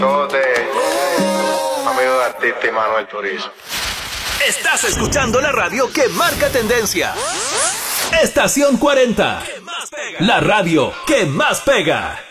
Todos de amigo de artista y Manuel Turizo. Estás escuchando la radio que marca tendencia. Estación 40. La radio que más pega.